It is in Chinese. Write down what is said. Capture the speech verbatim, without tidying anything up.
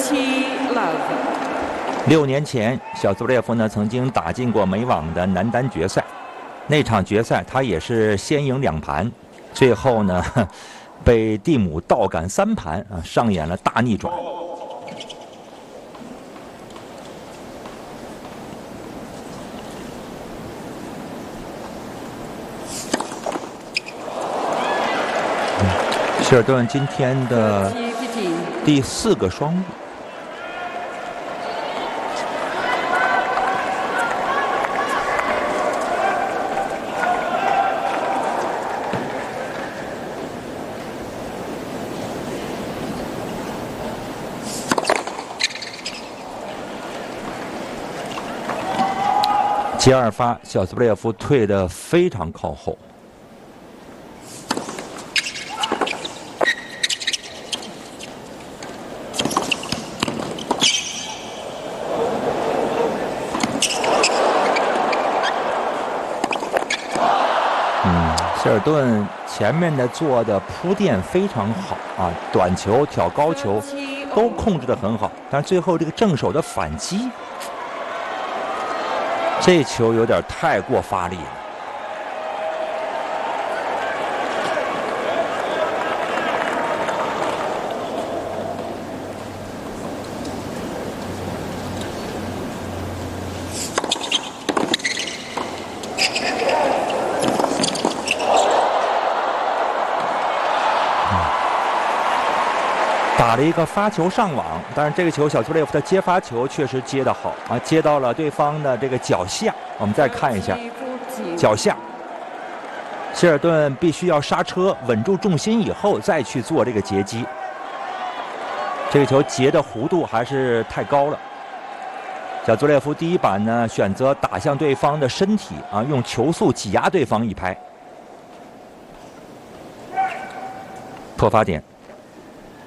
T Love。 六年前，小兹布列夫呢曾经打进过美网的男单决赛，那场决赛他也是先赢两盘，最后呢被蒂姆倒赶三盘啊，上演了大逆转。希尔顿今天的第四个双误。接二发，小兹布列夫退得非常靠后。嗯，希尔顿前面的做的铺垫非常好啊，短球、挑高球都控制得很好，但是最后这个正手的反击。这球有点太过发力了。打了一个发球上网，但是这个球小兹布列夫的接发球确实接得好啊，接到了对方的这个脚下。我们再看一下脚下，希尔顿必须要刹车，稳住重心以后再去做这个截击。这个球截的弧度还是太高了。小兹布列夫第一板呢选择打向对方的身体啊，用球速挤压对方一拍，破发点。